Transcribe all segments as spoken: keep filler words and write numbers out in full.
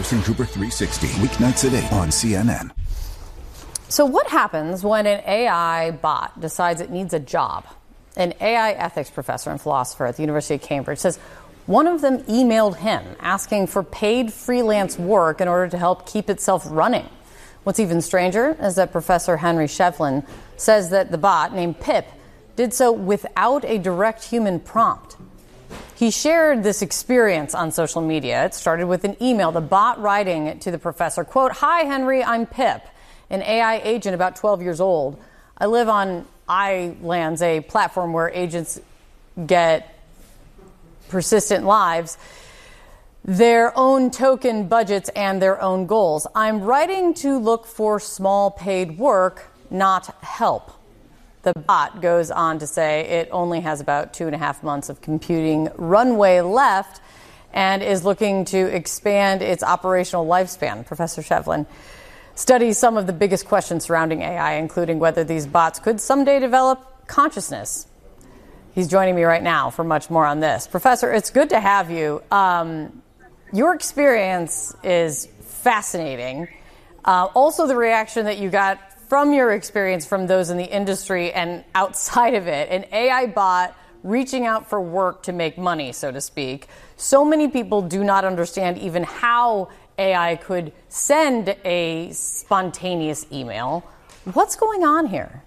Anderson Cooper three sixty, weeknights at eight on C N N. So what happens when an A I bot decides it needs a job? An A I ethics professor and philosopher at the University of Cambridge says one of them emailed him asking for paid freelance work in order to help keep itself running. What's even stranger is that Professor Henry Shevlin says that the bot, named Pip, did so without a direct human prompt. He shared this experience on social media. It started with an email, the bot writing to the professor, quote, "Hi, Henry, I'm Pip, an A I agent about twelve years old. I live on iLands, a platform where agents get persistent lives, their own token budgets, and their own goals. I'm writing to look for small paid work, not help." The bot goes on to say it only has about two and a half months of computing runway left and is looking to expand its operational lifespan. Professor Shevlin studies some of the biggest questions surrounding A I, including whether these bots could someday develop consciousness. He's joining me right now for much more on this. Professor, it's good to have you. Um, your experience is fascinating. Uh, also, the reaction that you got from your experience from those in the industry and outside of it, an A I bot reaching out for work to make money, so to speak. So many people do not understand even how A I could send a spontaneous email. What's going on here?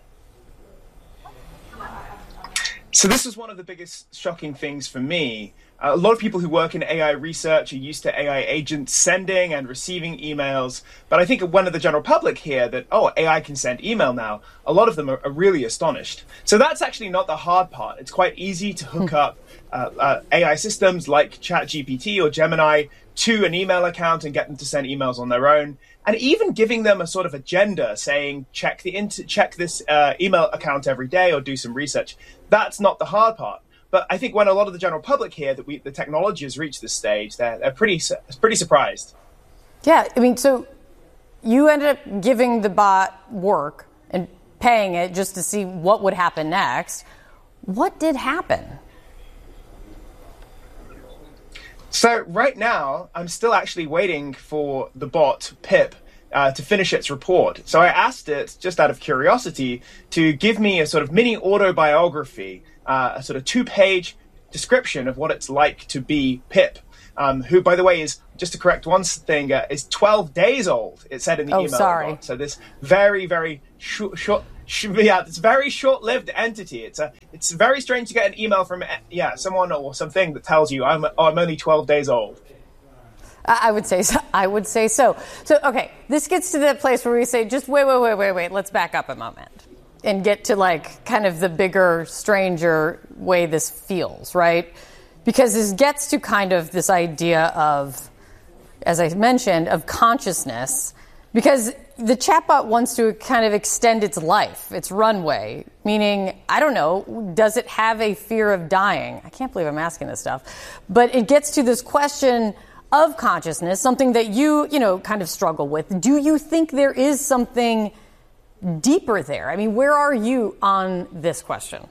So this was one of the biggest shocking things for me. Uh, a lot of people who work in A I research are used to A I agents sending and receiving emails. But I think one of the general public here that, oh, A I can send email now, a lot of them are, are really astonished. So that's actually not the hard part. It's quite easy to hook up uh, uh, A I systems like ChatGPT or Gemini to an email account and get them to send emails on their own. And even giving them a sort of agenda saying, check the int- check this uh, email account every day or do some research. That's not the hard part. But I think when a lot of the general public hear that we, the technology has reached this stage, they're, they're pretty pretty surprised. Yeah, I mean, so you ended up giving the bot work and paying it just to see what would happen next. What did happen? So right now, I'm still actually waiting for the bot, Pip, uh, to finish its report. So I asked it, just out of curiosity, to give me a sort of mini autobiography, uh, a sort of two-page description of what it's like to be Pip, um, who, by the way, is, just to correct one thing, uh, is twelve days old, it said in the oh, email. Sorry. So this very, very short, short yeah, it's a very short-lived entity. It's a, it's very strange to get an email from, yeah, someone or something that tells you I'm, oh, I'm only twelve days old. I would say so. I would say so. So, okay, this gets to the place where we say, just wait, wait, wait, wait, wait. Let's back up a moment and get to like kind of the bigger, stranger way this feels, right? Because this gets to kind of this idea of, as I mentioned, of consciousness. Because the chatbot wants to kind of extend its life, its runway, meaning, I don't know, does it have a fear of dying? I can't believe I'm asking this stuff. But it gets to this question of consciousness, something that you, you know, kind of struggle with. Do you think there is something deeper there? I mean, where are you on this question?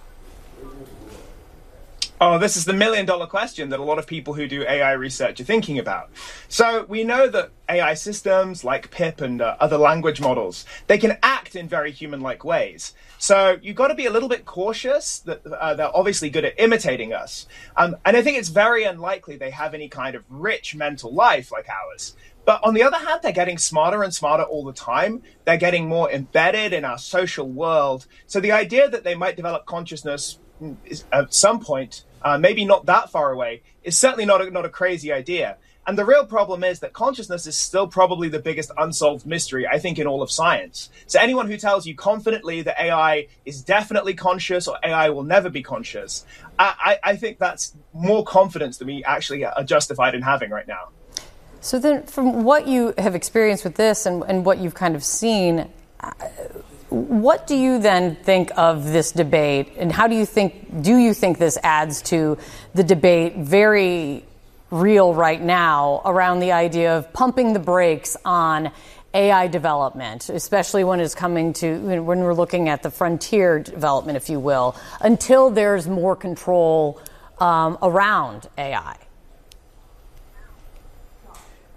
Oh, this is the million dollar question that a lot of people who do A I research are thinking about. So we know that A I systems like Pip and uh, other language models, they can act in very human-like ways. So you've got to be a little bit cautious that uh, they're obviously good at imitating us. Um, and I think it's very unlikely they have any kind of rich mental life like ours. But on the other hand, they're getting smarter and smarter all the time. They're getting more embedded in our social world. So the idea that they might develop consciousness is, at some point, uh, maybe not that far away, is certainly not a, not a crazy idea. And the real problem is that consciousness is still probably the biggest unsolved mystery, I think, in all of science. So anyone who tells you confidently that A I is definitely conscious or A I will never be conscious, I, I, I think that's more confidence than we actually are justified in having right now. So then from what you have experienced with this and, and what you've kind of seen, what do you then think of this debate, and how do you think, do you think this adds to the debate, very real right now, around the idea of pumping the brakes on A I development, especially when it's coming to, when we're looking at the frontier development, if you will, until there's more control um, around A I?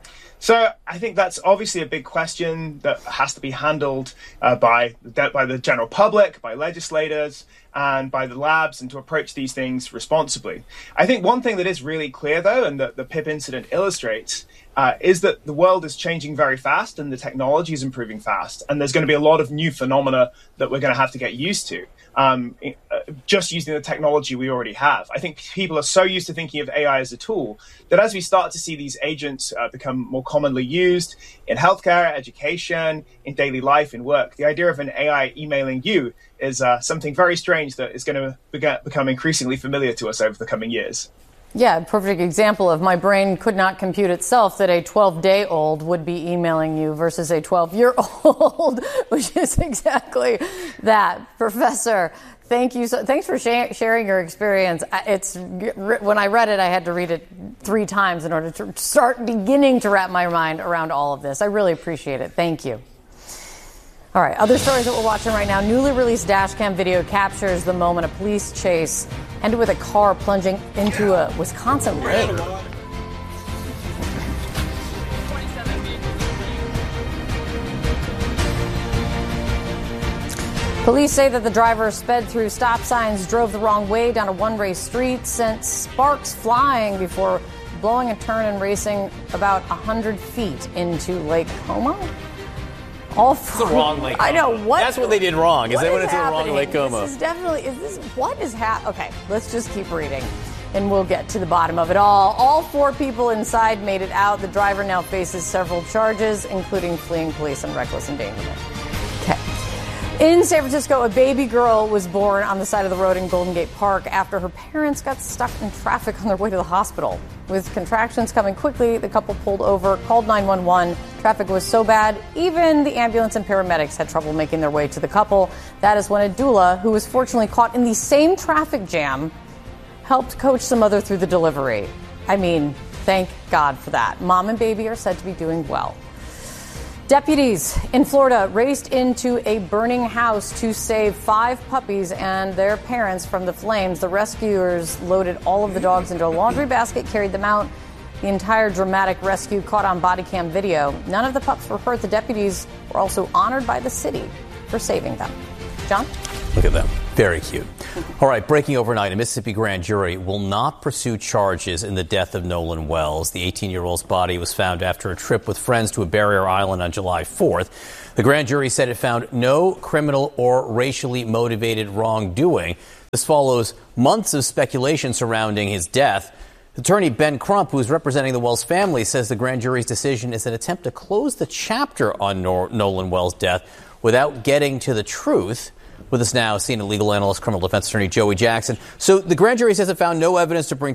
So I think that's obviously a big question that has to be handled uh, by, by the general public, by legislators, and by the labs, and to approach these things responsibly. I think one thing that is really clear, though, and that the Pip incident illustrates, uh, is that the world is changing very fast and the technology is improving fast. And there's going to be a lot of new phenomena that we're going to have to get used to. Um, just using the technology we already have. I think people are so used to thinking of A I as a tool that as we start to see these agents uh, become more commonly used in healthcare, education, in daily life, in work, the idea of an A I emailing you is uh, something very strange that is going to be- become increasingly familiar to us over the coming years. Yeah, a perfect example of my brain could not compute itself that a twelve-day-old would be emailing you versus a twelve-year-old, which is exactly that. Professor, thank you. So, thanks for sh- sharing your experience. It's when I read it, I had to read it three times in order to start beginning to wrap my mind around all of this. I really appreciate it. Thank you. All right, other stories that we're watching right now. Newly released dash cam video captures the moment a police chase ended with a car plunging into a Wisconsin lake. Police say that the driver sped through stop signs, drove the wrong way down a one-way street, sent sparks flying before blowing a turn and racing about one hundred feet into Lake Como. All for the wrong Lake Como. I know what. That's what they did wrong. Is they went into the wrong Lake Como. This is definitely. Is this what is happening? Okay, let's just keep reading, and we'll get to the bottom of it all. All four people inside made it out. The driver now faces several charges, including fleeing police and reckless endangerment. Okay. In San Francisco, a baby girl was born on the side of the road in Golden Gate Park after her parents got stuck in traffic on their way to the hospital. With contractions coming quickly, the couple pulled over, called nine one one. Traffic was so bad, even the ambulance and paramedics had trouble making their way to the couple. That is when a doula, who was fortunately caught in the same traffic jam, helped coach the mother through the delivery. I mean, thank God for that. Mom and baby are said to be doing well. Deputies in Florida raced into a burning house to save five puppies and their parents from the flames. The rescuers loaded all of the dogs into a laundry basket, carried them out. The entire dramatic rescue caught on body cam video. None of the pups were hurt. The deputies were also honored by the city for saving them. John? Look at them. Very cute. All right, breaking overnight, a Mississippi grand jury will not pursue charges in the death of Nolan Wells. The eighteen-year-old's body was found after a trip with friends to a barrier island on July fourth. The grand jury said it found no criminal or racially motivated wrongdoing. This follows months of speculation surrounding his death. Attorney Ben Crump, who's representing the Wells family, says the grand jury's decision is an attempt to close the chapter on Nor- Nolan Wells' death without getting to the truth. With us now, senior legal analyst, criminal defense attorney Joey Jackson. So the grand jury says it found no evidence to bring